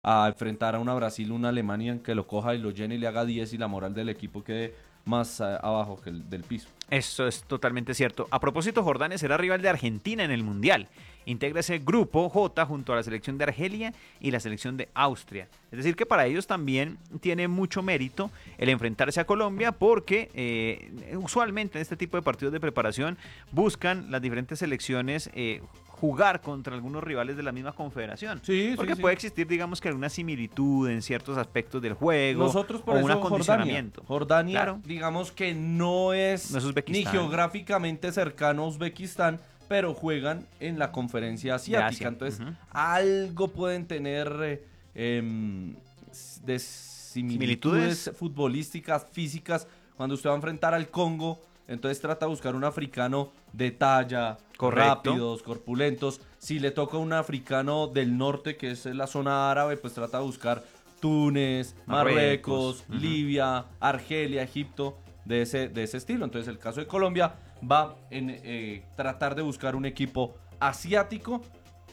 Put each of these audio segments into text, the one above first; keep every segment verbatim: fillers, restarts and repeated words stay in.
a enfrentar a una Brasil, una Alemania que lo coja y lo llene y le haga diez y la moral del equipo quede más eh, abajo que el del piso. Eso es totalmente cierto. A propósito, Jordania será rival de Argentina en el Mundial. Integra ese grupo J junto a la selección de Argelia y la selección de Austria. Es decir, que para ellos también tiene mucho mérito el enfrentarse a Colombia porque eh, usualmente en este tipo de partidos de preparación buscan las diferentes selecciones eh, jugar contra algunos rivales de la misma confederación. Sí, porque sí, sí. puede existir, digamos, que alguna similitud en ciertos aspectos del juego. Nosotros por o eso un acondicionamiento. Jordania, Jordania Claro. digamos que no es, No es Uzbekistán. ni geográficamente cercano a Uzbekistán, pero juegan en la conferencia asiática. Asia. Entonces, Uh-huh. algo pueden tener eh, em, de similitudes, Similitudes. futbolísticas, físicas. Cuando usted va a enfrentar al Congo, entonces trata de buscar un africano de talla, Correcto. rápidos, corpulentos. Si le toca un africano del norte, que es la zona árabe, pues trata de buscar Túnez, Marruecos, Marruecos, uh-huh. Libia, Argelia, Egipto, de ese, de ese estilo. Entonces el caso de Colombia va en eh, tratar de buscar un equipo asiático,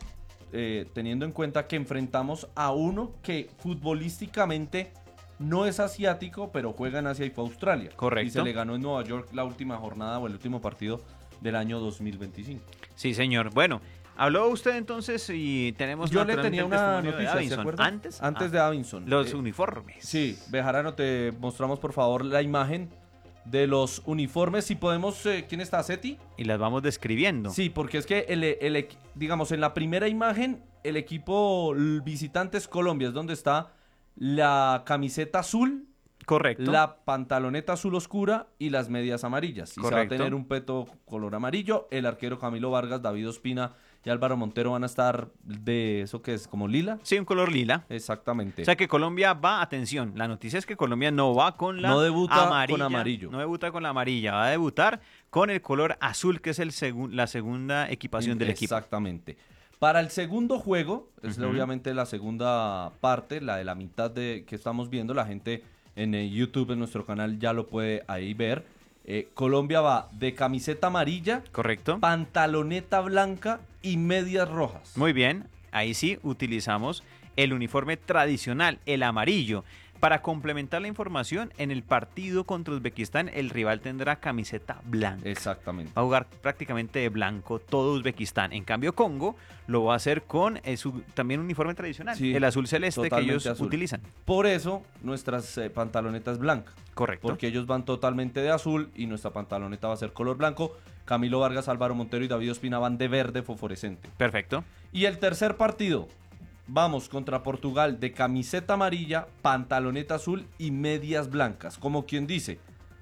eh, teniendo en cuenta que enfrentamos a uno que futbolísticamente no es asiático, pero juega en Asia y fue a Australia. Correcto. Y se le ganó en Nueva York la última jornada o el último partido del año dos mil veinticinco. Sí, señor. Bueno, habló usted entonces y tenemos... Yo le naturalmente tenía el una testimonio de noticia, ¿se Davinson. acuerda? ¿Antes? Antes Ah, de Davinson. Los Eh, uniformes. Sí, Bejarano, te mostramos por favor la imagen de los uniformes. Si podemos, eh, ¿quién está? ¿Seti? Y las vamos describiendo. Sí, porque es que, el, el, equ- digamos, en la primera imagen, el equipo l- visitante es Colombia, es donde está la camiseta azul, Correcto. la pantaloneta azul oscura y las medias amarillas. Y se va a Correcto. tener un peto color amarillo. El arquero Camilo Vargas, David Ospina y Álvaro Montero van a estar de eso que es como lila. Sí, un color lila. Exactamente. O sea que Colombia va, atención, la noticia es que Colombia no va con la No debuta amarilla, con amarillo. No debuta con la amarilla, va a debutar con el color azul, que es el segun- la segunda equipación del equipo. Exactamente. Para el segundo juego, es Ujú. obviamente la segunda parte, la de la mitad de que estamos viendo, la gente en eh, YouTube, en nuestro canal, ya lo puede ahí ver. Eh, Colombia va de camiseta amarilla, Correcto. pantaloneta blanca y medias rojas. Muy bien, ahí sí utilizamos el uniforme tradicional, el amarillo. Para complementar la información, en el partido contra Uzbekistán, el rival tendrá camiseta blanca. Exactamente. Va a jugar prácticamente de blanco todo Uzbekistán. En cambio, Congo lo va a hacer con eh, su también uniforme tradicional, Sí, el azul celeste que totalmente ellos azul. utilizan. Por eso nuestras eh, pantalonetas blancas. Correcto. Porque ellos van totalmente de azul y nuestra pantaloneta va a ser color blanco. Camilo Vargas, Álvaro Montero y David Ospina van de verde fosforescente. Perfecto. Y el tercer partido, vamos contra Portugal de camiseta amarilla, pantaloneta azul y medias blancas. Como quien dice,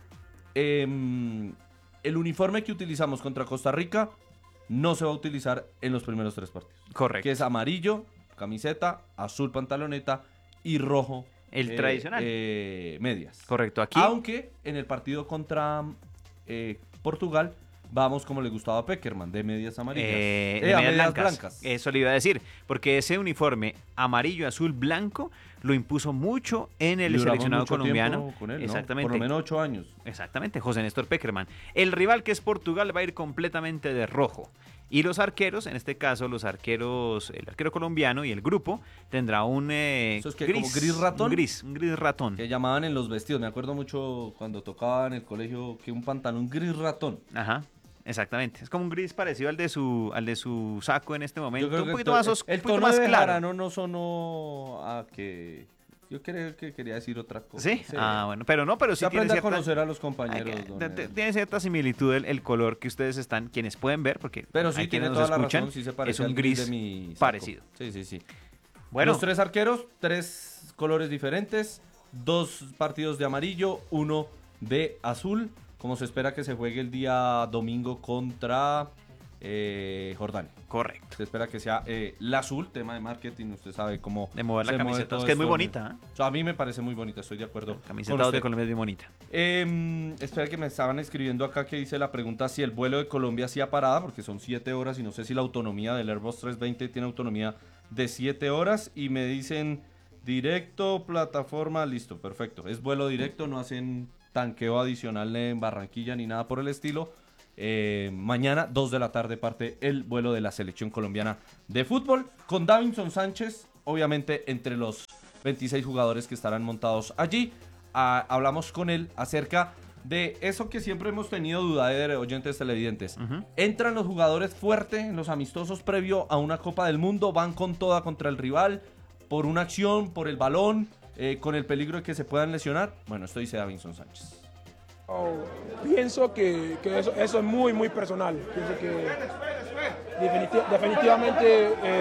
em, el uniforme que utilizamos contra Costa Rica no se va a utilizar en los primeros tres partidos. Correcto. Que es amarillo, camiseta, azul, pantaloneta y rojo. El tradicional. eh, medias. Correcto. Aquí Aunque en el partido contra eh, Portugal vamos como le gustaba a Peckerman, de medias amarillas. Eh, Eh, de a medias medias blancas. blancas. Eso le iba a decir, porque ese uniforme amarillo, azul, blanco lo impuso mucho en el Y duramos seleccionado mucho colombiano. tiempo con él, ¿no? Exactamente. Por lo menos ocho años. Exactamente, José Néstor Peckerman. El rival, que es Portugal, va a ir completamente de rojo. Y los arqueros, en este caso los arqueros, el arquero colombiano y el grupo, tendrá un eh, ¿Eso es qué, como gris ratón? Un gris, un gris ratón. Que llamaban en los vestidos. Me acuerdo mucho cuando tocaba en el colegio que un pantalón gris ratón. Ajá. Exactamente, es como un gris parecido al de su al de su saco en este momento, Yo creo un que poquito to- más oscuro, el un poquito tono más de claro. Bejarano no sonó a que... Yo creo que quería decir otra cosa. ¿Sí? Ah, bueno, pero no, pero sí Se tiene aprende a cierta- conocer a los Ay, compañeros. que- don te- te- Ed. Tiene cierta similitud el, el color que ustedes están, quienes pueden ver, porque Pero sí, hay tiene quienes toda nos la escuchan, razón. Sí se parece es un al gris de mi saco. parecido. Sí, sí, sí. Bueno, Los tres arqueros, tres colores diferentes, dos partidos de amarillo, uno de azul, como se espera que se juegue el día domingo contra eh, Jordania. correcto. Se espera que sea eh, el azul, tema de marketing, usted sabe cómo De mover la se mueve camiseta, todo es que es muy esto. bonita, ¿eh? O sea, a mí me parece muy bonita, estoy de acuerdo. La con camiseta de usted. Colombia es bien bonita. Eh, espera que me estaban escribiendo acá que dice la pregunta si el vuelo de Colombia hacía parada, porque son siete horas y no sé si la autonomía del Airbus trescientos veinte tiene autonomía de siete horas y me dicen directo, plataforma, listo, perfecto. Es vuelo directo, no hacen tanqueo adicional en Barranquilla ni nada por el estilo. Eh, mañana, dos de la tarde, parte el vuelo de la selección colombiana de fútbol con Davinson Sánchez obviamente entre los veintiséis jugadores que estarán montados allí. Ah, hablamos con él acerca de eso que siempre hemos tenido duda de oyentes televidentes. Uh-huh. ¿Entran los jugadores fuerte en los amistosos previo a una Copa del Mundo? ¿Van con toda contra el rival? ¿Por una acción? ¿Por el balón? Eh, ¿Con el peligro de que se puedan lesionar? Bueno, esto dice Davinson Sánchez. Oh, pienso que, que eso, eso es muy, muy personal. Pienso que definitiv- definitivamente eh,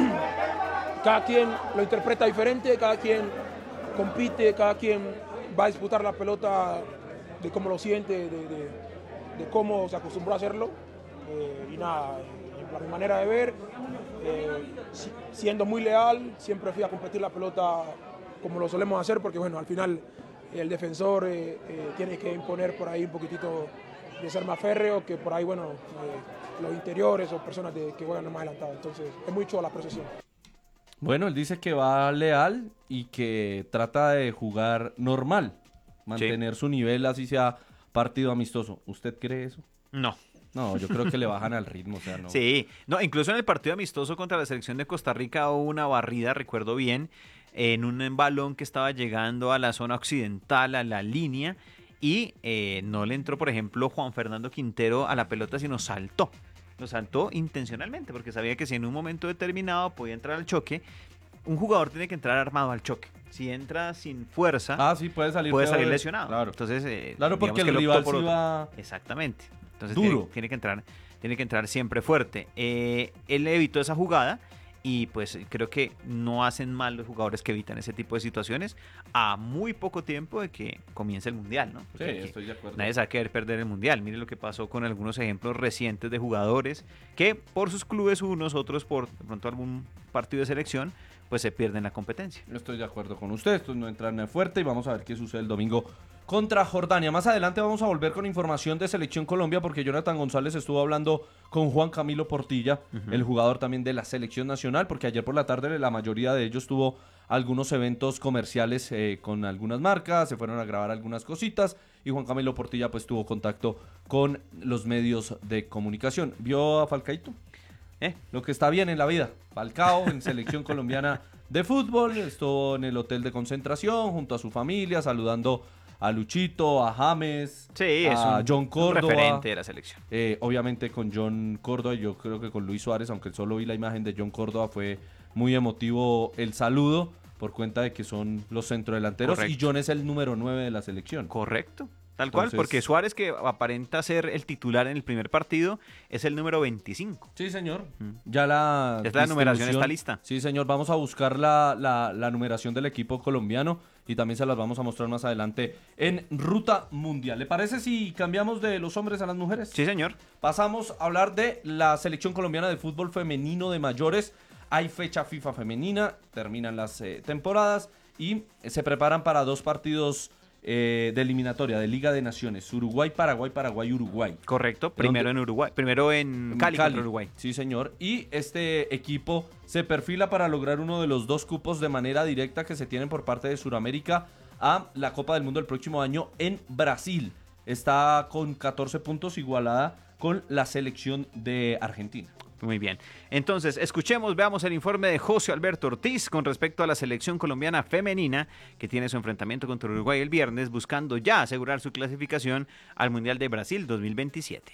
cada quien lo interpreta diferente, cada quien compite, cada quien va a disputar la pelota de cómo lo siente, de, de, de cómo se acostumbró a hacerlo. Eh, y nada, eh, mi manera de ver, eh, si, siendo muy leal, siempre fui a competir la pelota como lo solemos hacer, porque bueno, al final el defensor eh, eh, tiene que imponer por ahí un poquitito de ser más férreo, que por ahí, bueno, eh, los interiores o personas de, que juegan más adelantados. Entonces, es mucho la procesión. Bueno, él dice que va leal y que trata de jugar normal, mantener sí. su nivel, así sea partido amistoso. ¿Usted cree eso? No. No, yo creo que le bajan al ritmo, o sea, no. Sí, no, incluso en el partido amistoso contra la selección de Costa Rica hubo una barrida, recuerdo bien, en un balón que estaba llegando a la zona occidental, a la línea, y eh, no le entró, por ejemplo, Juan Fernando Quintero a la pelota, sino saltó. Lo saltó intencionalmente, porque sabía que si en un momento determinado podía entrar al choque, un jugador tiene que entrar armado al choque. Si entra sin fuerza, ah, sí, puede salir, puede salir de... lesionado. Claro, Entonces, eh, claro porque el rival sí va... Exactamente. Entonces duro. Tiene, tiene, que entrar, tiene que entrar siempre fuerte. Eh, él evitó esa jugada y pues creo que no hacen mal los jugadores que evitan ese tipo de situaciones a muy poco tiempo de que comience el Mundial, ¿no? Porque sí, estoy de acuerdo. Nadie sabe querer perder el Mundial. Mire lo que pasó con algunos ejemplos recientes de jugadores que por sus clubes unos, otros por de pronto algún partido de selección, pues se pierden la competencia. Yo estoy de acuerdo con usted, estos no entran fuerte y vamos a ver qué sucede el domingo contra Jordania. Más adelante vamos a volver con información de Selección Colombia porque Jonathan González estuvo hablando con Juan Camilo Portilla, uh-huh. el jugador también de la Selección Nacional, porque ayer por la tarde la mayoría de ellos tuvo algunos eventos comerciales eh, con algunas marcas, se fueron a grabar algunas cositas y Juan Camilo Portilla pues tuvo contacto con los medios de comunicación. ¿Vio a Falcaito? ¿Eh? Lo que está bien en la vida. Falcao en Selección Colombiana de Fútbol, estuvo en el hotel de concentración junto a su familia, saludando a Luchito, a James, sí, a es un, John Córdoba. Un referente de la selección. Eh, obviamente con John Córdoba, yo creo que con Luis Suárez, aunque solo vi la imagen de John Córdoba, fue muy emotivo el saludo por cuenta de que son los centrodelanteros. Correcto. Y John es el número nueve de la selección. Correcto. Tal Entonces, cual, porque Suárez, que aparenta ser el titular en el primer partido, es el número veinticinco. Sí, señor. Mm. Ya la es la numeración está lista. Sí, señor. Vamos a buscar la, la, la numeración del equipo colombiano y también se las vamos a mostrar más adelante en Ruta Mundial. ¿Le parece si cambiamos de los hombres a las mujeres? Sí, señor. Pasamos a hablar de la selección colombiana de fútbol femenino de mayores. Hay fecha FIFA femenina, terminan las eh, temporadas y eh, se preparan para dos partidos Eh, de eliminatoria de Liga de Naciones, Uruguay, Paraguay, Paraguay, Uruguay. Correcto, primero en Uruguay, primero en Cali, Cali contra Uruguay. Sí, señor. Y este equipo se perfila para lograr uno de los dos cupos de manera directa que se tienen por parte de Sudamérica a la Copa del Mundo el próximo año en Brasil. Está con catorce puntos, igualada con la selección de Argentina. Muy bien. Entonces, escuchemos, veamos el informe de José Alberto Ortiz con respecto a la selección colombiana femenina que tiene su enfrentamiento contra Uruguay el viernes, buscando ya asegurar su clasificación al Mundial de Brasil dos mil veintisiete.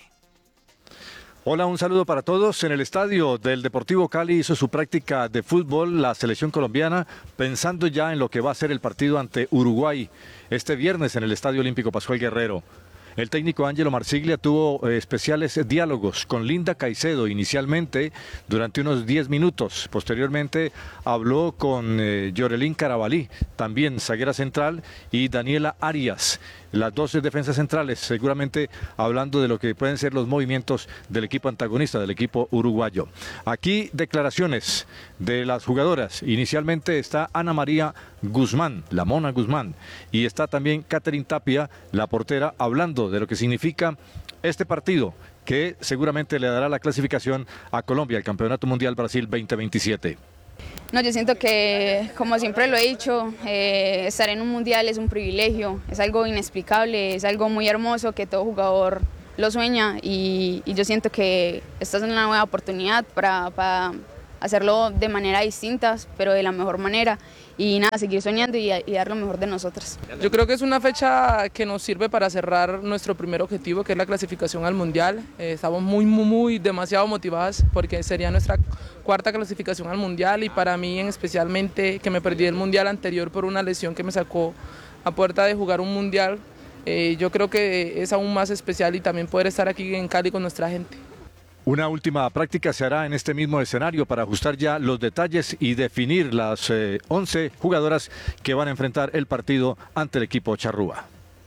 Hola, un saludo para todos. En el estadio del Deportivo Cali hizo su práctica de fútbol la selección colombiana, pensando ya en lo que va a ser el partido ante Uruguay este viernes en el Estadio Olímpico Pascual Guerrero. El técnico Ángelo Marsiglia tuvo eh, especiales diálogos con Linda Caicedo inicialmente durante unos diez minutos. Posteriormente habló con eh, Yorelín Carabalí, también zaguera central, y Daniela Arias, las dos defensas centrales, seguramente hablando de lo que pueden ser los movimientos del equipo antagonista, del equipo uruguayo. Aquí declaraciones de las jugadoras. Inicialmente está Ana María Guzmán, la Mona Guzmán, y está también Catherine Tapia, la portera, hablando de lo que significa este partido, que seguramente le dará la clasificación a Colombia al Campeonato Mundial Brasil veinte veintisiete. No, yo siento que, como siempre lo he dicho, eh, estar en un mundial es un privilegio, es algo inexplicable, es algo muy hermoso que todo jugador lo sueña y, y yo siento que esta es una nueva oportunidad para, para, hacerlo de manera distinta, pero de la mejor manera. Y nada, seguir soñando y, y dar lo mejor de nosotros. Yo creo que es una fecha que nos sirve para cerrar nuestro primer objetivo, que es la clasificación al Mundial. Eh, estamos muy, muy, muy demasiado motivadas porque sería nuestra cuarta clasificación al Mundial y para mí en especialmente que me perdí el Mundial anterior por una lesión que me sacó a puerta de jugar un Mundial, eh, yo creo que es aún más especial y también poder estar aquí en Cali con nuestra gente. Una última práctica se hará en este mismo escenario para ajustar ya los detalles y definir las eh, once jugadoras que van a enfrentar el partido ante el equipo charrúa.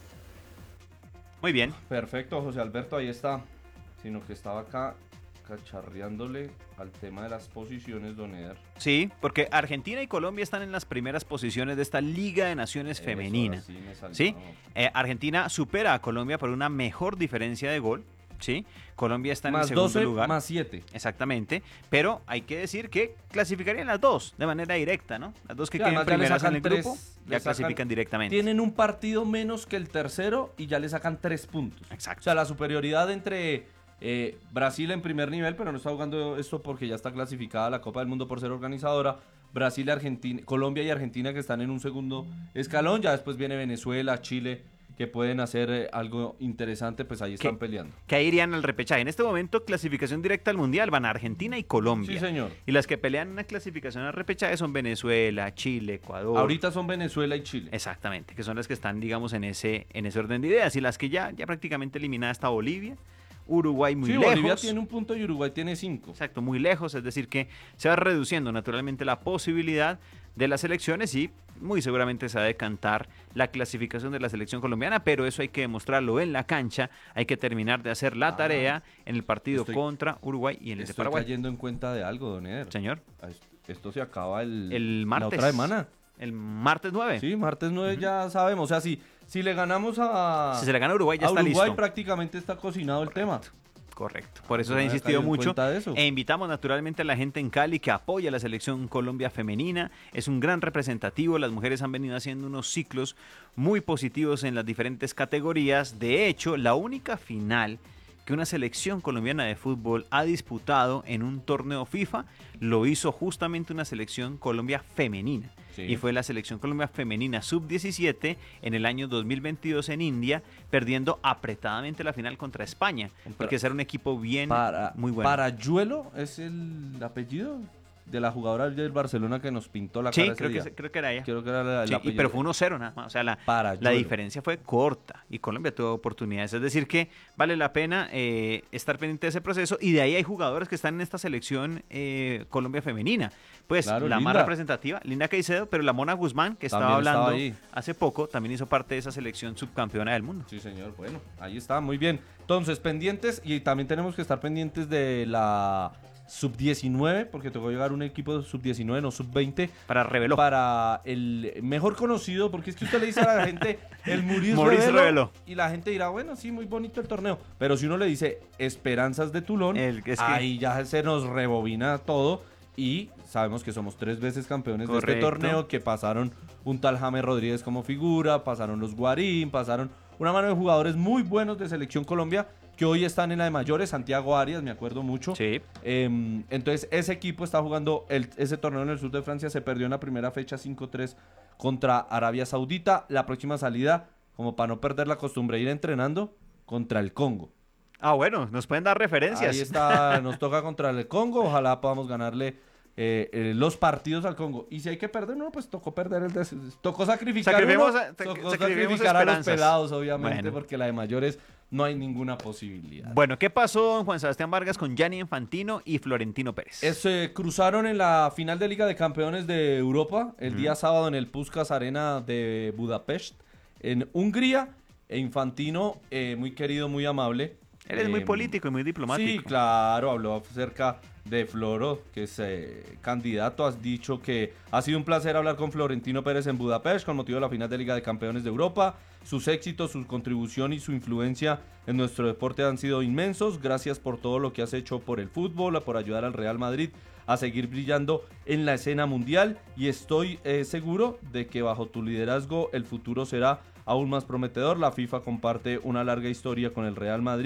Muy bien. Perfecto, José Alberto, ahí está. Sino que estaba acá cacharreándole al tema de las posiciones, don Eder. Sí, porque Argentina y Colombia están en las primeras posiciones de esta Liga de Naciones Eso, femenina. así me salió. ¿Sí? Eh, Argentina supera a Colombia por una mejor diferencia de gol. ¿Sí? Colombia está en Más el segundo doce, lugar. más siete. Exactamente, pero hay que decir que clasificarían las dos de manera directa, ¿no? Las dos que Sí, queden además ya le primeras en sacan el tres, grupo le ya sacan- clasifican directamente. Tienen un partido menos que el tercero y ya le sacan tres puntos. Exacto. O sea, la superioridad entre eh, Brasil en primer nivel, pero no está jugando esto porque ya está clasificada a la Copa del Mundo por ser organizadora. Brasil, Argentina, Colombia y Argentina que están en un segundo escalón. Ya después viene Venezuela, Chile, que pueden hacer eh, algo interesante, pues ahí están ¿Qué? peleando. Que ahí irían al repechaje. En este momento, clasificación directa al Mundial van a Argentina y Colombia. Sí, señor. Y las que pelean una clasificación al repechaje son Venezuela, Chile, Ecuador. Ahorita son Venezuela y Chile. Exactamente, que son las que están, digamos, en ese, en ese orden de ideas. Y las que ya, ya prácticamente eliminada está Bolivia, Uruguay muy Sí, lejos. Bolivia tiene un punto y Uruguay tiene cinco. Exacto, muy lejos, es decir que se va reduciendo naturalmente la posibilidad de las elecciones y muy seguramente se va a decantar la clasificación de la selección colombiana, pero eso hay que demostrarlo en la cancha, hay que terminar de hacer la Ah, tarea en el partido estoy- contra Uruguay y en el de Estoy Paraguay. cayendo en cuenta de algo, don Eder. Señor, Esto se acaba el, el martes. la otra semana. El martes nueve. Sí, martes nueve ya sabemos. O sea, si, si le ganamos a, Si se le gana a Uruguay ya a está Uruguay, listo. prácticamente está cocinado el tema. Correcto. Por eso No se ha había insistido caído en mucho. cuenta de eso. E invitamos naturalmente a la gente en Cali que apoya a la selección Colombia femenina. Es un gran representativo. Las mujeres han venido haciendo unos ciclos muy positivos en las diferentes categorías. De hecho, la única final que una selección colombiana de fútbol ha disputado en un torneo FIFA lo hizo justamente una selección Colombia femenina. Sí. Y fue la selección Colombia femenina sub diecisiete en el año dos mil veintidós en India, perdiendo apretadamente la final contra España, porque ese era un equipo bien, Para, muy bueno. Parayuelo es el apellido de la jugadora del Barcelona que nos pintó la Sí, cara ese creo que, día. se- creo que era ella. Creo que era la- el Sí, y- apellido. pero fue uno cero nada más, o sea, la, Parayuelo. la diferencia fue corta y Colombia tuvo oportunidades, es decir que vale la pena eh, estar pendiente de ese proceso y de ahí hay jugadores que están en esta selección eh, Colombia femenina, pues Claro, la más Linda. representativa, Linda Caicedo, pero la Mona Guzmán que estaba También estaba hablando ahí. hace poco, también hizo parte de esa selección subcampeona del mundo. Sí, señor. Bueno, ahí está, muy bien. Entonces, pendientes y también tenemos que estar pendientes de la sub diecinueve, porque tocó llegar un equipo sub diecinueve, no sub veinte, Para reveló. para el mejor conocido, porque es que usted le dice a la gente el Maurice, Maurice Revelo, Revelo. y la gente dirá, bueno, sí, muy bonito el torneo, pero si uno le dice Esperanzas de Tulón, El- es que- ahí ya se nos rebobina todo y sabemos que somos tres veces campeones de este Correcto. torneo, que pasaron un tal James Rodríguez como figura, pasaron los Guarín, pasaron una mano de jugadores muy buenos de Selección Colombia, que hoy están en la de mayores, Santiago Arias, me acuerdo mucho. Sí. Eh, entonces, ese equipo está jugando el- ese torneo en el sur de Francia. Se perdió en la primera fecha cinco tres contra Arabia Saudita. La próxima salida, como para no perder la costumbre, ir entrenando contra el Congo. Ah, bueno, nos pueden dar referencias. Ahí está, nos toca contra el Congo. Ojalá podamos ganarle eh, eh, los partidos al Congo. Y si hay que perder, no, pues tocó perder el des- tocó sacrificar, Sacrifiquemos uno, a- tocó sacrifiquemos sacrificar a los esperanzas. pelados, obviamente, Bueno. porque la de mayores no hay ninguna posibilidad. Bueno, ¿qué pasó, don Juan Sebastián Vargas, con Gianni Infantino y Florentino Pérez? Eh, Se cruzaron en la final de Liga de Campeones de Europa el día sábado en el Puskás Arena de Budapest, en Hungría. E Infantino, eh, muy querido, muy amable. Él es muy Eh, político y muy diplomático. Sí, claro, habló acerca de Floro, que es eh, candidato. Has dicho que ha sido un placer hablar con Florentino Pérez en Budapest con motivo de la final de Liga de Campeones de Europa. Sus éxitos, su contribución y su influencia en nuestro deporte han sido inmensos. Gracias por todo lo que has hecho por el fútbol, por ayudar al Real Madrid a seguir brillando en la escena mundial. Y estoy eh, seguro de que bajo tu liderazgo el futuro será aún más prometedor. La FIFA comparte una larga historia con el Real Madrid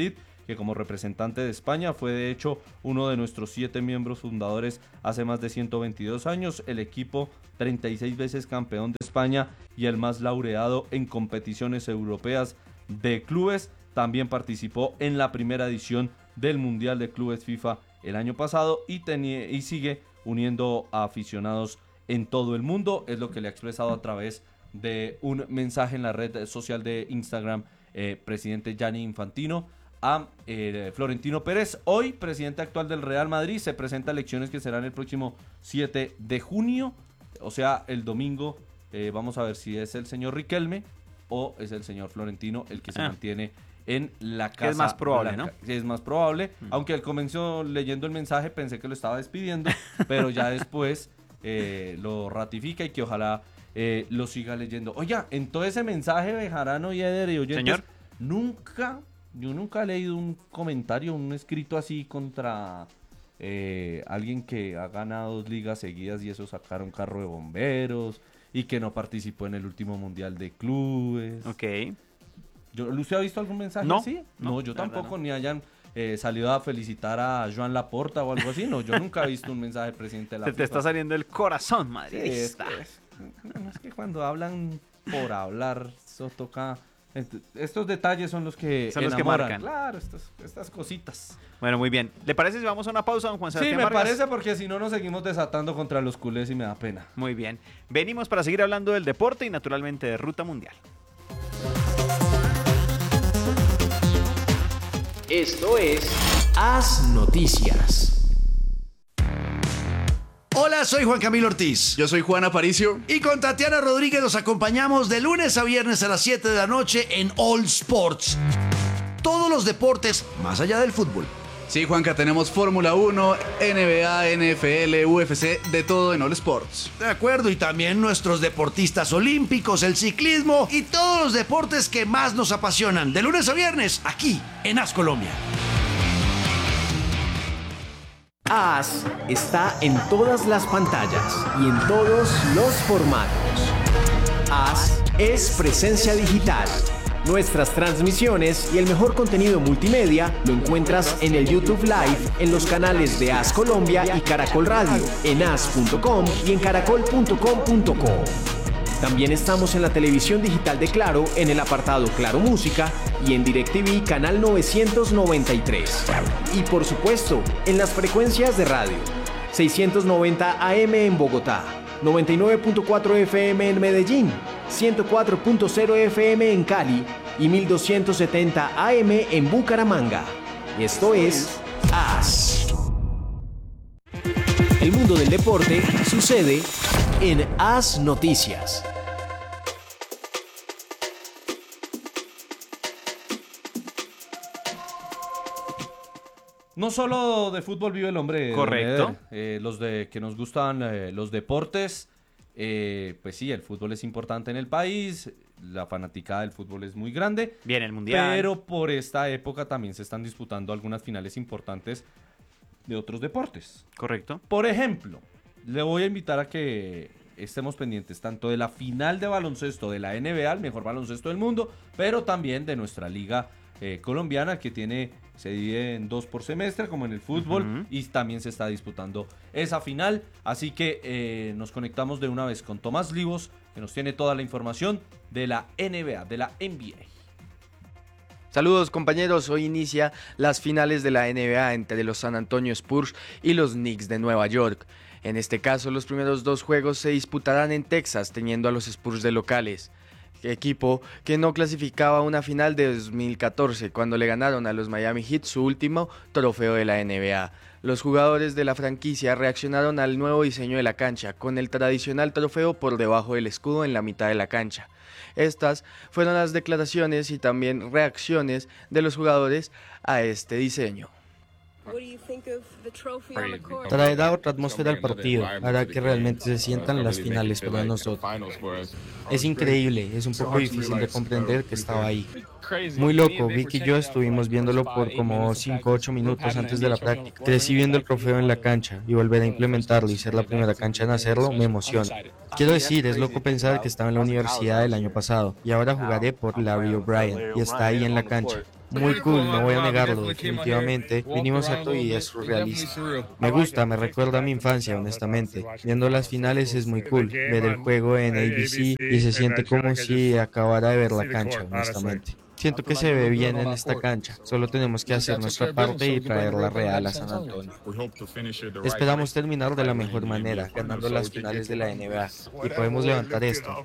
que como representante de España fue de hecho uno de nuestros siete miembros fundadores hace más de ciento veintidós años, el equipo treinta y seis veces campeón de España y el más laureado en competiciones europeas de clubes. También participó en la primera edición del Mundial de Clubes FIFA el año pasado y, tenía, y sigue uniendo a aficionados en todo el mundo. Es lo que le ha expresado a través de un mensaje en la red social de Instagram eh, presidente Gianni Infantino a eh, Florentino Pérez. Hoy, presidente actual del Real Madrid, se presenta a elecciones que serán el próximo siete de junio, o sea, el domingo. Eh, vamos a ver si es el señor Riquelme o es el señor Florentino el que se ah. mantiene en la casa. Que es más probable, blanca. ¿no? Es más probable, mm. aunque al comienzo leyendo el mensaje pensé que lo estaba despidiendo, pero ya después eh, lo ratifica y que ojalá eh, lo siga leyendo. Oiga, en todo ese mensaje, Bejarano y Eder y oyentes, señor, nunca, yo nunca he leído un comentario, un escrito así contra eh, alguien que ha ganado dos ligas seguidas y eso sacaron carro de bomberos y que no participó en el último mundial de clubes. Ok. Yo, ¿Usted ha visto algún mensaje no, así? No, no yo tampoco, no. ni hayan eh, salido a felicitar a Joan Laporta o algo así. No, yo nunca he visto un mensaje del presidente de la Se FIFA. te está saliendo el corazón, madridista. Sí, es, que, es que cuando hablan por hablar, eso toca... Estos detalles son los que son los enamoran. que marcan. Claro, estos, estas cositas. Bueno, muy bien. ¿Le parece si vamos a una pausa, don Juan Sebastián Sí, me Vargas? parece, porque si no nos seguimos desatando contra los culés y me da pena. Muy bien. Venimos para seguir hablando del deporte y naturalmente de Ruta Mundial. Esto es Haz Noticias. Hola, soy Juan Camilo Ortiz. Yo soy Juan Aparicio. Y con Tatiana Rodríguez nos acompañamos de lunes a viernes a las siete de la noche en All Sports. Todos los deportes más allá del fútbol. Sí, Juanca, tenemos Fórmula uno, N B A, N F L, U F C, de todo en All Sports. De acuerdo, y también nuestros deportistas olímpicos, el ciclismo y todos los deportes que más nos apasionan. De lunes a viernes, aquí en Haz Colombia. Haz está en todas las pantallas y en todos los formatos. Haz es presencia digital. Nuestras transmisiones y el mejor contenido multimedia lo encuentras en el YouTube Live, en los canales de Haz Colombia y Caracol Radio, en haz punto com y en caracol punto com punto co. También estamos en la televisión digital de Claro, en el apartado Claro Música y en DirecTV canal novecientos noventa y tres. Y por supuesto, en las frecuencias de radio, seiscientos noventa A M en Bogotá, noventa y nueve punto cuatro F M en Medellín, ciento cuatro punto cero F M en Cali y mil doscientos setenta A M en Bucaramanga. Esto es Haz. El mundo del deporte sucede en Haz Noticias. No solo de fútbol vive el hombre. Correcto. Eh, los de que nos gustan eh, los deportes, eh, pues sí, el fútbol es importante en el país, la fanaticada del fútbol es muy grande. Bien, el Mundial. Pero por esta época también se están disputando algunas finales importantes de otros deportes. Correcto. Por ejemplo, le voy a invitar a que estemos pendientes tanto de la final de baloncesto de la N B A, el mejor baloncesto del mundo, pero también de nuestra liga eh, colombiana, que tiene, se divide en dos por semestre, como en el fútbol, uh-huh. y también se está disputando esa final. Así que eh, nos conectamos de una vez con Tomás Livos, que nos tiene toda la información de la N B A, de la N B A. Saludos compañeros, hoy inicia las finales de la N B A entre los San Antonio Spurs y los Knicks de Nueva York. En este caso, los primeros dos juegos se disputarán en Texas, teniendo a los Spurs de locales, equipo que no clasificaba a una final de dos mil catorce, cuando le ganaron a los Miami Heat su último trofeo de la N B A. Los jugadores de la franquicia reaccionaron al nuevo diseño de la cancha, con el tradicional trofeo por debajo del escudo en la mitad de la cancha. Estas fueron las declaraciones y también reacciones de los jugadores a este diseño. Traerá otra atmósfera al partido, hará que realmente se sientan las finales para nosotros. Es increíble, es un poco difícil de comprender que estaba ahí. Muy loco, Vicky y yo estuvimos viéndolo por como cinco u ocho minutos antes de la práctica. Crecí viendo el trofeo en la cancha y volver a implementarlo y ser la primera cancha en hacerlo me emociona. Quiero decir, es loco pensar que estaba en la universidad el año pasado y ahora jugaré por Larry O'Brien y está ahí en la cancha. Muy cool, no voy a negarlo, definitivamente. Vinimos harto y es surrealista. Me gusta, me recuerda a mi infancia, honestamente. Viendo las finales es muy cool, ver el juego en A B C y se siente como si acabara de ver la cancha, honestamente. Siento que se ve bien en esta cancha, solo tenemos que hacer nuestra parte y traerla real a San Antonio. Esperamos terminar de la mejor manera, ganando las finales de la N B A, y podemos levantar esto.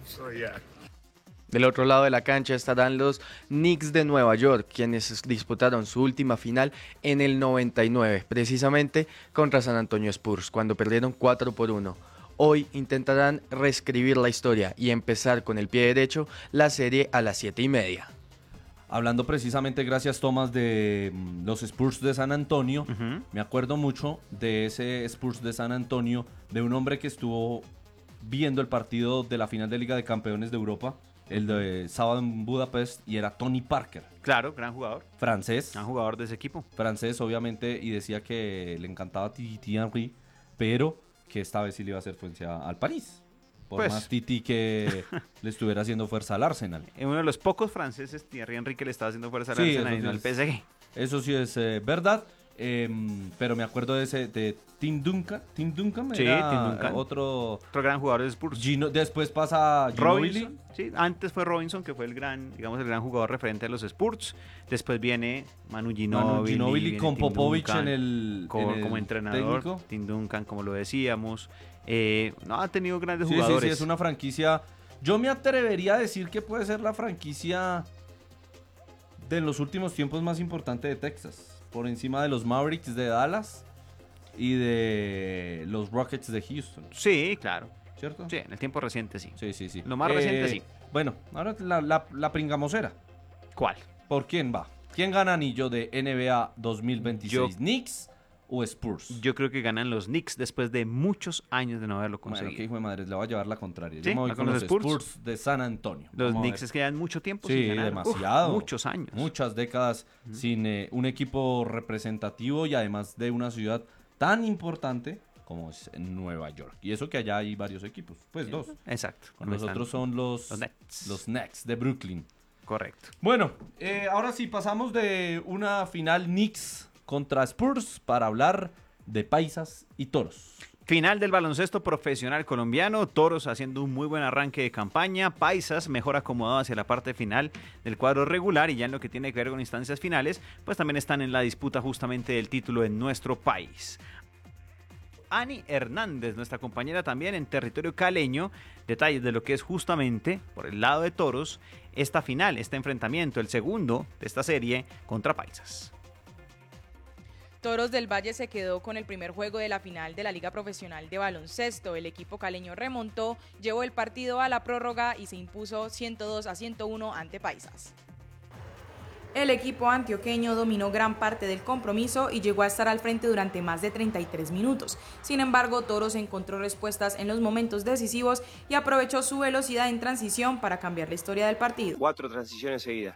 Del otro lado de la cancha estarán los Knicks de Nueva York, quienes disputaron su última final en el noventa y nueve, precisamente contra San Antonio Spurs, cuando perdieron cuatro por uno. Hoy intentarán reescribir la historia y empezar con el pie derecho la serie a las siete y media. Hablando precisamente, gracias Tomás, de los Spurs de San Antonio, uh-huh. me acuerdo mucho de ese Spurs de San Antonio, de un hombre que estuvo viendo el partido de la final de Liga de Campeones de Europa, el de sábado en Budapest, y era Tony Parker. Claro, gran jugador. Francés. Gran jugador de ese equipo. Francés, obviamente, y decía que le encantaba Thierry Henry, pero que esta vez sí le iba a hacer fuerza al París. Por pues, más Titi que le estuviera haciendo fuerza al Arsenal. Uno de los pocos franceses, Thierry Henry, que le estaba haciendo fuerza al sí, Arsenal y no al P S G. Eso sí es eh, verdad. Eh, pero me acuerdo de ese de Tim Duncan. Tim Duncan sí, era Tim Duncan. Otro, otro gran jugador de Spurs. Gino, después pasa Robinson. Sí, antes fue Robinson, que fue el gran, digamos, el gran jugador referente de los Spurs. Después viene Manu Ginóbili. Manu Ginóbili con Popovich en el, como, en el como entrenador. Técnico. Tim Duncan, como lo decíamos. Eh, no, ha tenido grandes sí, jugadores. Sí, sí, es una franquicia. Yo me atrevería a decir que puede ser la franquicia de los últimos tiempos más importante de Texas. Por encima de los Mavericks de Dallas y de los Rockets de Houston. Sí, claro. ¿Cierto? Sí, en el tiempo reciente sí. Sí, sí, sí. Lo más eh, reciente sí. Bueno, ahora la, la, la pringamosera. ¿Cuál? ¿Por quién va? ¿Quién gana anillo de N B A dos mil veintiséis? Yo, ¿Knicks o Spurs? Yo creo que ganan los Knicks después de muchos años de no haberlo conseguido. Bueno, qué hijo de madre, le va a llevar la contraria. ¿Sí? Yo me voy con, con los Spurs? Spurs de San Antonio. Los Vamos Knicks es que llevan mucho tiempo sí, sin ganar. demasiado. Uf, muchos años. Muchas décadas uh-huh. sin eh, un equipo representativo y además de una ciudad tan importante como es Nueva York. Y eso que allá hay varios equipos. Pues dos. Exacto. Los otros son los, los Nets. Los Nets de Brooklyn. Correcto. Bueno, eh, ahora sí pasamos de una final Knicks contra Spurs para hablar de Paisas y Toros. Final del baloncesto profesional colombiano, Toros haciendo un muy buen arranque de campaña, Paisas mejor acomodado hacia la parte final del cuadro regular, y ya en lo que tiene que ver con instancias finales, pues también están en la disputa justamente del título en nuestro país. Ani Hernández, nuestra compañera también en territorio caleño, detalles de lo que es justamente, por el lado de Toros, esta final, este enfrentamiento, el segundo de esta serie contra Paisas. Toros del Valle se quedó con el primer juego de la final de la Liga Profesional de Baloncesto. El equipo caleño remontó, llevó el partido a la prórroga y se impuso ciento dos a ciento uno ante Paisas. El equipo antioqueño dominó gran parte del compromiso y llegó a estar al frente durante más de treinta y tres minutos. Sin embargo, Toros encontró respuestas en los momentos decisivos y aprovechó su velocidad en transición para cambiar la historia del partido. Cuatro transiciones seguidas.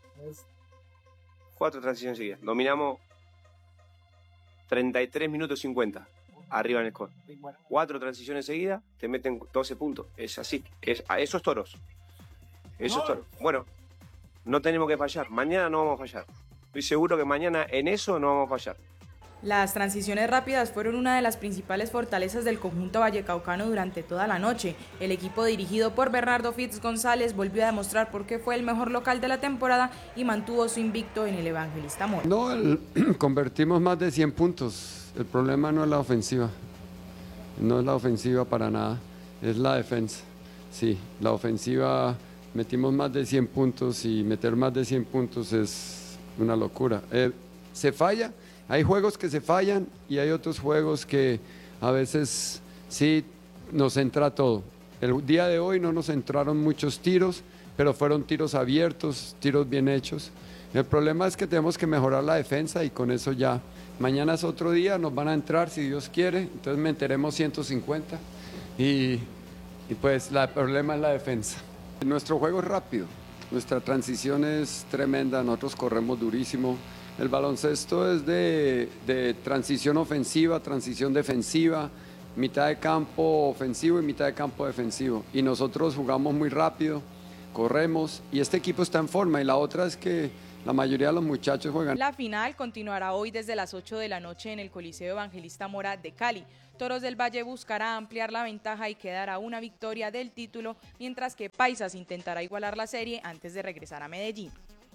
Cuatro transiciones seguidas. Dominamos treinta y tres minutos cincuenta. Arriba en el score. Cuatro transiciones seguidas, te meten doce puntos. Es así. Es, eso es Toros. Eso es Toros. Bueno. No tenemos que fallar, mañana no vamos a fallar. Estoy seguro que mañana en eso no vamos a fallar. Las transiciones rápidas fueron una de las principales fortalezas del conjunto vallecaucano durante toda la noche. El equipo dirigido por Bernardo Fitz González volvió a demostrar por qué fue el mejor local de la temporada y mantuvo su invicto en el Evangelista Mora. No, el, convertimos más de cien puntos. El problema no es la ofensiva. No es la ofensiva para nada, es la defensa. Sí, la ofensiva... Metimos más de cien puntos y meter más de cien puntos es una locura. Eh, se falla, hay juegos que se fallan y hay otros juegos que a veces sí nos entra todo. El día de hoy no nos entraron muchos tiros, pero fueron tiros abiertos, tiros bien hechos. El problema es que tenemos que mejorar la defensa y con eso ya. Mañana es otro día, nos van a entrar si Dios quiere, entonces meteremos ciento cincuenta y, y pues la, el problema es la defensa. Nuestro juego es rápido, nuestra transición es tremenda, nosotros corremos durísimo. El baloncesto es de, de transición ofensiva, transición defensiva, mitad de campo ofensivo y mitad de campo defensivo. Y nosotros jugamos muy rápido, corremos y este equipo está en forma. Y la otra es que La mayoría de los muchachos juegan. La final continuará hoy desde las ocho de la noche en el Coliseo Evangelista Mora de Cali. Toros del Valle buscará ampliar la ventaja y quedar a una victoria del título, mientras que Paisas intentará igualar la serie antes de regresar a Medellín.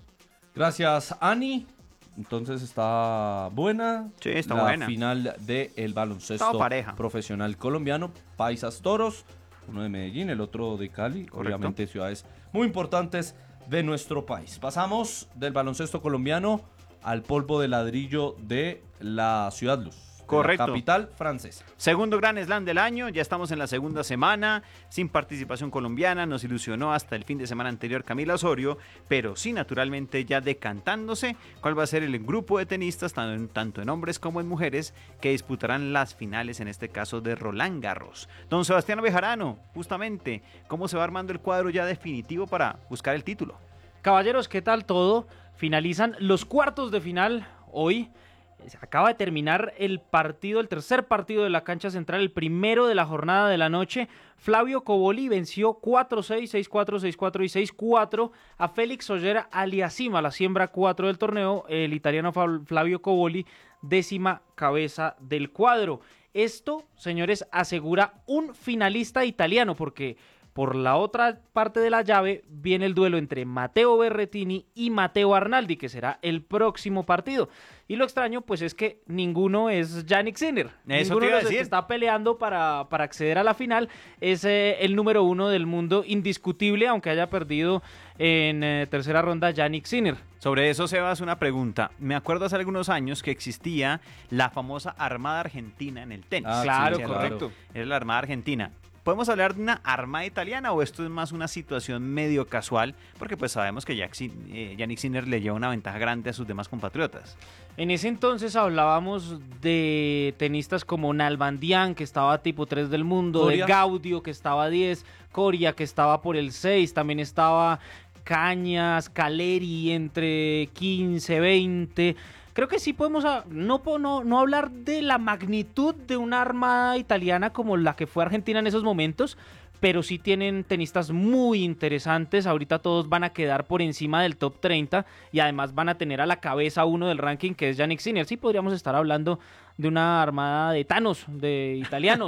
Gracias, Ani. Entonces está buena. Sí, está la buena. final del baloncesto profesional colombiano. Paisas Toros, uno de Medellín, el otro de Cali. Correcto. Obviamente ciudades muy importantes de nuestro país. Pasamos del baloncesto colombiano al polvo de ladrillo de la Ciudad Luz. Correcto. La capital francesa. Segundo Gran Slam del año, ya estamos en la segunda semana, sin participación colombiana, nos ilusionó hasta el fin de semana anterior Camila Osorio, pero sí naturalmente ya decantándose cuál va a ser el grupo de tenistas, tanto en, tanto en hombres como en mujeres, que disputarán las finales, en este caso de Roland Garros. Don Sebastián Bejarano, justamente, ¿cómo se va armando el cuadro ya definitivo para buscar el título? Caballeros, ¿qué tal todo? Finalizan los cuartos de final hoy. Se acaba de terminar el partido, el tercer partido de la cancha central, el primero de la jornada de la noche. Flavio Cobolli venció cuatro seis, seis cuatro, seis cuatro y seis cuatro a Félix Ollera Aliassime, la siembra cuatro del torneo. El italiano Flavio Cobolli, décima cabeza del cuadro. Esto, señores, asegura un finalista italiano, porque por la otra parte de la llave viene el duelo entre Matteo Berrettini y Matteo Arnaldi, que será el próximo partido. Y lo extraño, pues, es que ninguno es Jannik Sinner. Eso ninguno te iba de a los decir. que está peleando para, para acceder a la final es eh, el número uno del mundo, indiscutible, aunque haya perdido en eh, tercera ronda Jannik Sinner. Sobre eso, Sebas, una pregunta. Me acuerdo hace algunos años que existía la famosa Armada Argentina en el tenis. Ah, claro, Sí, correcto. Era la Armada Argentina. ¿Podemos hablar de una armada italiana o esto es más una situación medio casual? Porque pues sabemos que Jack, eh, Jannik Sinner le lleva una ventaja grande a sus demás compatriotas. En ese entonces hablábamos de tenistas como Nalbandian, que estaba tipo tres del mundo, Coria. de Gaudio, que estaba diez, Coria, que estaba por el seis, también estaba Cañas, Caleri entre quince, veinte. Creo que sí podemos a, no, no, no hablar de la magnitud de una armada italiana como la que fue Argentina en esos momentos, pero sí tienen tenistas muy interesantes. Ahorita todos van a quedar por encima del top treinta y además van a tener a la cabeza uno del ranking, que es Jannik Sinner. Sí podríamos estar hablando de una armada de tanos, de italianos,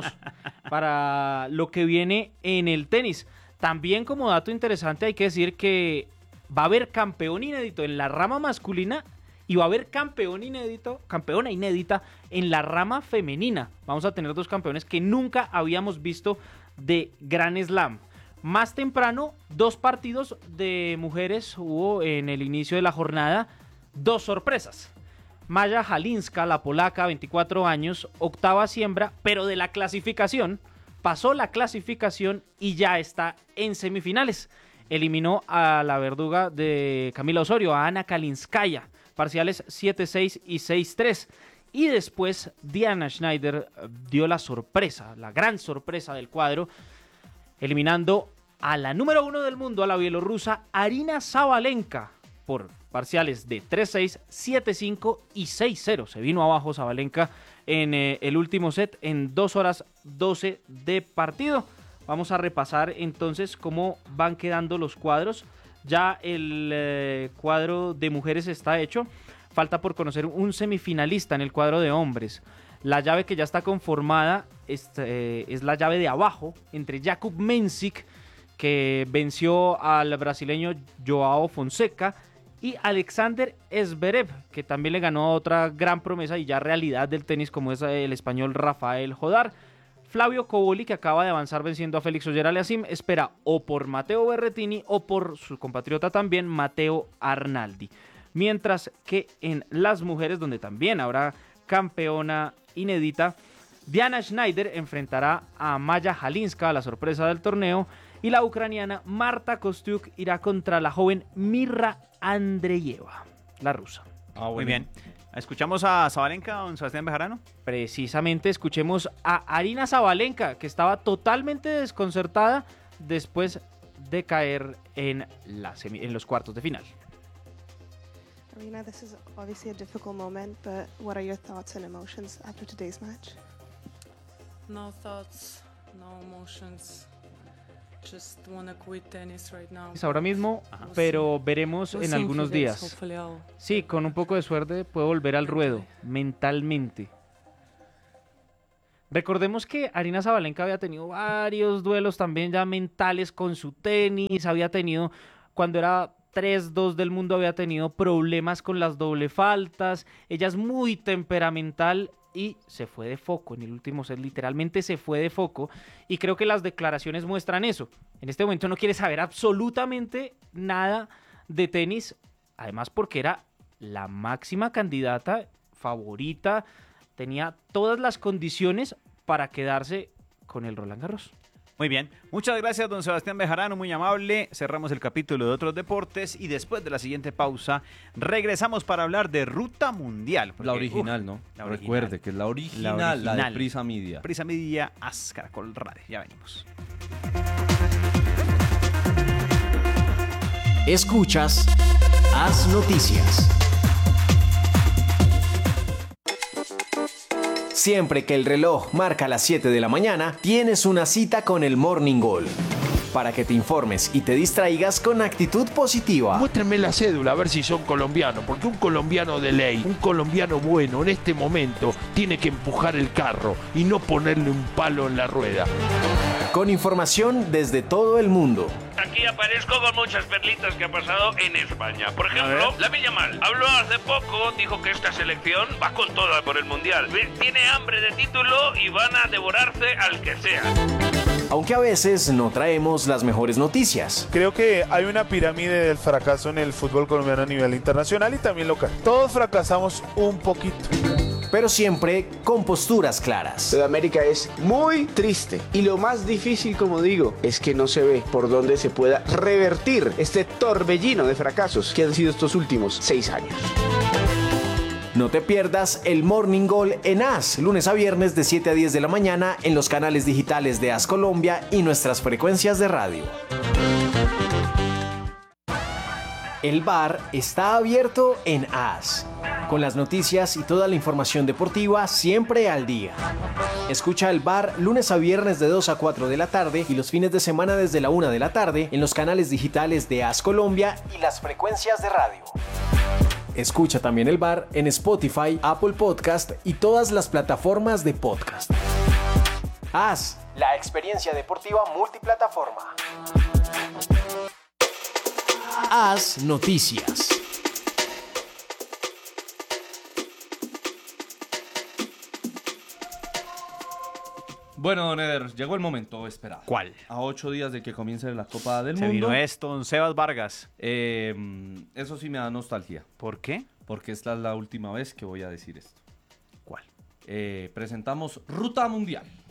para lo que viene en el tenis. También, como dato interesante, hay que decir que va a haber campeón inédito en la rama masculina y va a haber campeón inédito, campeona inédita en la rama femenina. Vamos a tener dos campeones que nunca habíamos visto de Gran Slam. Más temprano, dos partidos de mujeres hubo en el inicio de la jornada, dos sorpresas. Maya Halinska, la polaca, veinticuatro años, octava siembra, pero de la clasificación, pasó la clasificación y ya está en semifinales. Eliminó a la verduga de Camila Osorio, a Ana Kalinskaya, parciales siete seis y seis tres. Y después Diana Schneider dio la sorpresa, la gran sorpresa del cuadro, eliminando a la número uno del mundo, a la bielorrusa Arina Sabalenka, por parciales de tres seis, siete cinco y seis cero. Se vino abajo Sabalenka en eh, el último set en dos horas doce de partido. Vamos a repasar entonces cómo van quedando los cuadros. Ya el eh, cuadro de mujeres está hecho. Falta por conocer un semifinalista en el cuadro de hombres. La llave que ya está conformada es, eh, es la llave de abajo entre Jakub Mensik, que venció al brasileño Joao Fonseca, y Alexander Zverev, que también le ganó a otra gran promesa y ya realidad del tenis como es el español Rafael Jodar. Flavio Cobolli, que acaba de avanzar venciendo a Félix Ogier-Aliassime, espera o por Matteo Berrettini o por su compatriota también, Matteo Arnaldi. Mientras que en las mujeres, donde también habrá campeona inédita, Diana Schneider enfrentará a Maya Halinska, la sorpresa del torneo, y la ucraniana Marta Kostyuk irá contra la joven Mirra Andreyeva, la rusa. Ah, bueno. Muy bien. ¿Escuchamos a Sabalenka, don Sebastián Bejarano? Precisamente escuchemos a Arina Sabalenka, que estaba totalmente desconcertada después de caer en, la semi, en los cuartos de final. Arina, this is obviously a difficult moment, but what are your thoughts and emotions after today's match? No thoughts, no emotions. ahora mismo, pero veremos en algunos días. Sí, con un poco de suerte puede volver al ruedo, mentalmente. Recordemos que Aryna Sabalenka había tenido varios duelos también ya mentales con su tenis, había tenido, cuando era tres dos del mundo, había tenido problemas con las doble faltas, ella es muy temperamental y se fue de foco en el último set, literalmente se fue de foco, y creo que las declaraciones muestran eso. En este momento no quiere saber absolutamente nada de tenis, además porque era la máxima candidata, favorita, tenía todas las condiciones para quedarse con el Roland Garros. Muy bien, muchas gracias don Sebastián Bejarano, muy amable. Cerramos el capítulo de otros deportes y después de la siguiente pausa regresamos para hablar de Ruta Mundial. Porque, la original, uf, ¿no? La original. Recuerde que es la original, la, original, la de Prisa Media. Prisa Media, As Caracol Radio. Ya venimos. Escuchas As Noticias. Siempre que el reloj marca las siete de la mañana, tienes una cita con el Morning Goal. Para que te informes y te distraigas con actitud positiva. Muéstrenme la cédula a ver si son colombianos, porque un colombiano de ley, un colombiano bueno en este momento tiene que empujar el carro y no ponerle un palo en la rueda. Con información desde todo el mundo. Aquí aparezco con muchas perlitas que ha pasado en España. Por ejemplo, Lamine Yamal habló hace poco, dijo que esta selección va con toda por el Mundial. Tiene hambre de título y van a devorarse al que sea. Aunque a veces no traemos las mejores noticias. Creo que hay una pirámide del fracaso en el fútbol colombiano a nivel internacional y también local. Todos fracasamos un poquito. Pero siempre con posturas claras. Sudamérica es muy triste y lo más difícil, como digo, es que no se ve por dónde se pueda revertir este torbellino de fracasos que han sido estos últimos seis años. No te pierdas el Morning Goal en As, lunes a viernes de siete a diez de la mañana en los canales digitales de As Colombia y nuestras frecuencias de radio. El bar está abierto en As, con las noticias y toda la información deportiva siempre al día. Escucha el bar lunes a viernes de dos a cuatro de la tarde y los fines de semana desde la una de la tarde en los canales digitales de As Colombia y las frecuencias de radio. Escucha también el bar en Spotify, Apple Podcast y todas las plataformas de podcast. As, la experiencia deportiva multiplataforma. As Noticias. Bueno, don Eder, llegó el momento esperado. ¿Cuál? A ocho días de que comience la Copa del Se Mundo. vino esto, don Sebas Vargas. Eh, eso sí me da nostalgia. ¿Por qué? Porque esta es la última vez que voy a decir esto. ¿Cuál? Eh, presentamos Ruta Mundial.